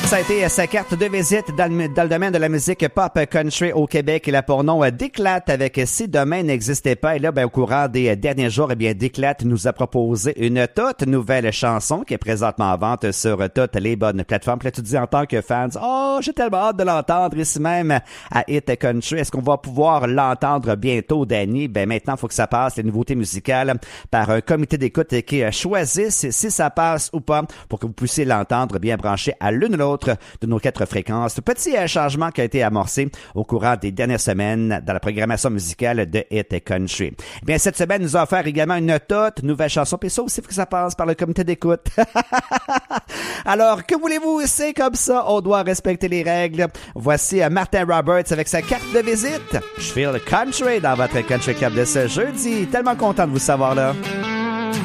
Ça a été sa carte de visite dans le domaine de la musique pop country au Québec. Il a pour nom d'Éclate avec Si demain n'existait pas. Et là, au courant des derniers jours, d'Éclate nous a proposé une toute nouvelle chanson qui est présentement en vente sur toutes les bonnes plateformes. Puis là, tu te dis en tant que fan, oh, j'ai tellement hâte de l'entendre ici même à Hit Country. Est-ce qu'on va pouvoir l'entendre bientôt, Danny? Maintenant, il faut que ça passe, les nouveautés musicales, par un comité d'écoute qui choisisse si ça passe ou pas pour que vous puissiez l'entendre bien branché à l'une ou l'autre de nos 4 fréquences. Petit changement qui a été amorcé au courant des dernières semaines dans la programmation musicale de Hit Country. Cette semaine nous a offert également une toute nouvelle chanson, puis ça aussi, il faut que ça passe par le comité d'écoute. Alors, que voulez-vous? C'est comme ça, on doit respecter les règles. Voici Martin Roberts avec sa carte de visite. Je feel country dans votre Country Club de ce jeudi. Tellement content de vous savoir là.